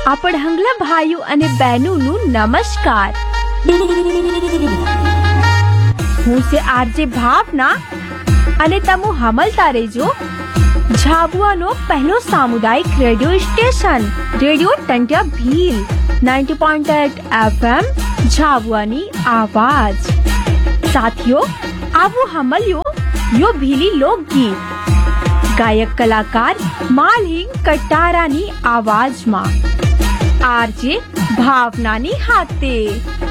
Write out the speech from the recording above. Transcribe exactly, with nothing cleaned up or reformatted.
આપણ હંગલા ભાઈઓ અને બહેનોનું નમસ્કાર. હું છે આરજે ભાવના અને તમે હમલતા રહેજો ઝાબુઆનો પહેલો સામુદાયિક radio station radio Tantya Bhil ninety point eight FM ઝાબુઆની આવાજ. સાથીઓ, આવો હમલ્યો યો ભીલી લોકગીત ગાયક કલાકાર માલહિંગ કટારાની આવાજમાં આરજે ભાવનાની હાથે.